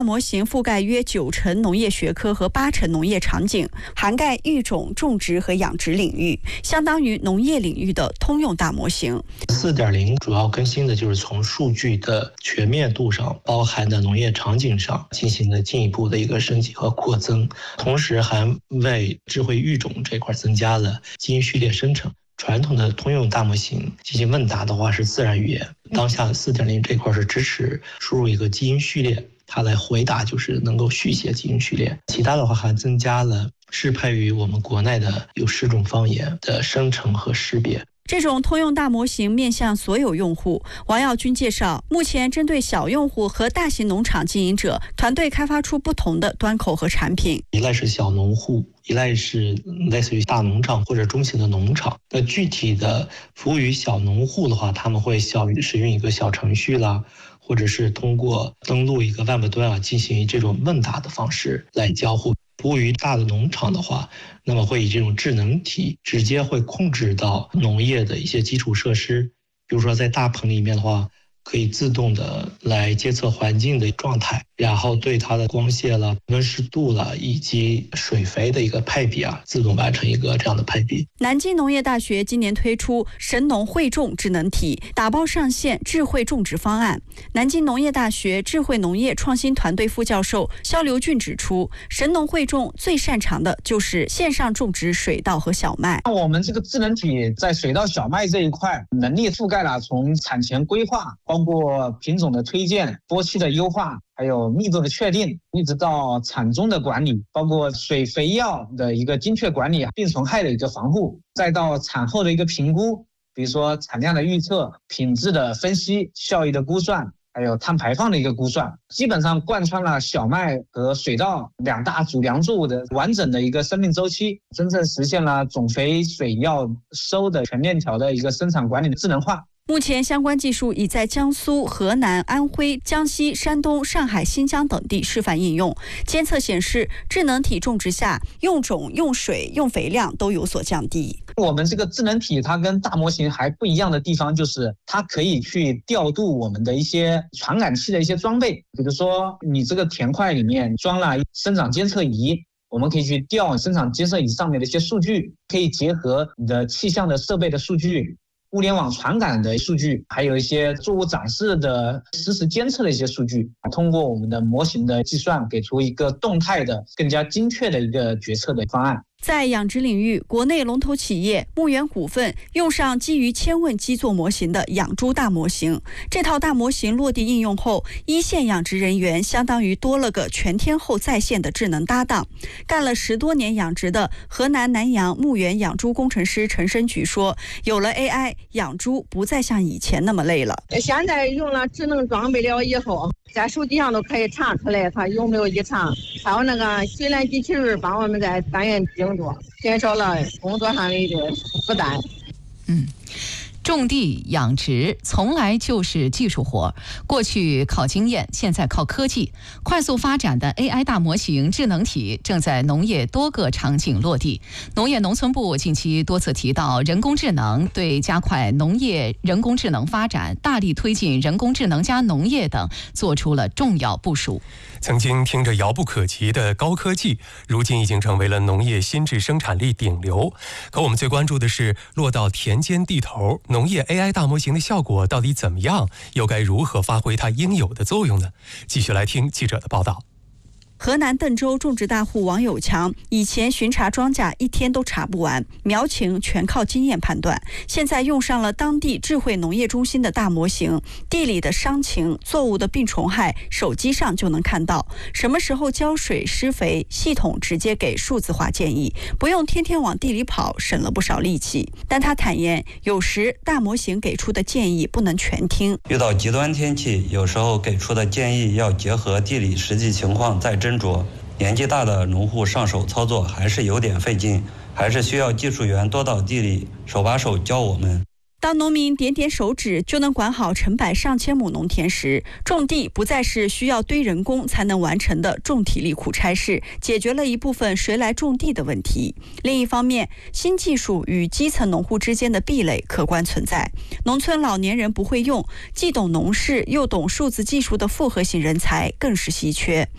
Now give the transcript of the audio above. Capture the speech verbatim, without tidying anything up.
模型覆盖约九成农业学科和八成农业场景，涵盖育种、种植和养殖领域，相当于农业领域的通用大模型。 四点零 主要更新的就是从数据的全面度上，包含的农业场景上进行了进一步的一个升级和扩增，同时还为智慧育种这块增加了基因序列生成。传统的通用大模型进行问答的话是自然语言，当下 四点零 这块是支持输入一个基因序列，它来回答就是能够续写基因序列。其他的话还增加了适配于我们国内的有十种方言的生成和识别。 这种通用大模型面向所有用户。王耀军介绍，目前针对小用户和大型农场经营者，团队开发出不同的端口和产品。 一类是小农户，一类是类似于大农场或者中型的农场。那具体的服务于小农户的话，他们会小使用一个小程序啦，或者是通过登录一个 Web 端啊，进行这种问答的方式来交互。服务于大的农场的话，那么会以这种智能体直接会控制到农业的一些基础设施，比如说在大棚里面的话，可以自动的来监测环境的状态，然后对它的光线了、温湿度了以及水肥的一个配比啊，自动完成一个这样的配比。 南京农业大学今年推出神农汇种智能体，打包上线智慧种植方案。南京农业大学智慧农业创新团队副教授肖刘俊指出，神农汇种最擅长的就是线上种植水稻和小麦。 我们这个智能体在水稻、小麦这一块能力覆盖了从产前规划，包括品种的推荐、播期的优化，还有密度的确定，一直到产中的管理，包括水肥药的一个精确管理、病虫害的一个防护，再到产后的一个评估，比如说产量的预测、品质的分析、效益的估算，还有碳排放的一个估算，基本上贯穿了小麦和水稻两大主粮作物的完整的一个生命周期，真正实现了种肥、水药、收的全链条的一个生产管理的智能化。 目前相关技术已在江苏、河南、安徽、江西、山东、上海、新疆等地示范应用。监测显示，智能体种植下用种、用水、用肥量都有所降低。 我们这个智能体它跟大模型还不一样的地方，就是它可以去调度我们的一些传感器的一些装备，比如说你这个田块里面装了生长监测仪，我们可以去调生长监测仪上面的一些数据，可以结合你的气象的设备的数据、物联网传感的数据，还有一些作物长势的实时监测的一些数据，通过我们的模型的计算，给出一个动态的、更加精确的一个决策的方案。 在养殖领域，国内龙头企业牧原股份用上基于千问基座模型的养猪大模型。这套大模型落地应用后，一线养殖人员相当于多了个全天候在线的智能搭档。干了十多年养殖的河南南阳牧原养猪工程师陈生举说，有了 A I， 养猪不再像以前那么累了。 现在用了智能装备了以后，在手机上都可以查出来它有没有异常，还有那个水缆机器人帮我们在单元精度，减少了工作上的一个负担。 嗯。种地养殖从来就是技术活，过去靠经验，现在靠科技。快速发展的 A I 大模型智能体正在农业多个场景落地。农业农村部近期多次提到人工智能，对加快农业人工智能发展、大力推进人工智能加农业等做出了重要部署。 曾经听着遥不可及的高科技，如今已经成为了农业新质生产力顶流。可我们最关注的是，落到田间地头，农业 A I 大模型的效果到底怎么样？又该如何发挥它应有的作用呢？继续来听记者的报道。 河南邓州种植大户王有强以前巡查庄稼一天都查不完，苗情全靠经验判断。现在用上了当地智慧农业中心的大模型，地里的伤情、作物的病虫害，手机上就能看到。什么时候浇水、施肥，系统直接给数字化建议，不用天天往地里跑，省了不少力气。但他坦言，有时大模型给出的建议不能全听。 遇到极端天气，有时候给出的建议要结合地理实际情况再斟酌。年纪大的农户上手操作还是有点费劲，还是需要技术员多到地里手把手教我们。 当农民点点手指就能管好成百上千亩农田时，种地不再是需要堆人工才能完成的重体力苦差事，解决了一部分谁来种地的问题。另一方面，新技术与基层农户之间的壁垒客观存在。农村老年人不会用，既懂农事又懂数字技术的复合型人才更是稀缺。